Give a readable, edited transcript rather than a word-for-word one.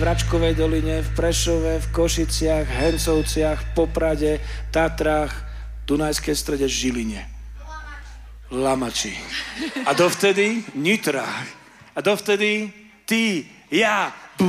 v Račkovej doline, v Prešove, v Košiciach, Hencovciach, Poprade, Tatrách, Dunajskej Strede, Žiline. Lamači. A dovtedy Nitrách. A dovtedy ty, ja,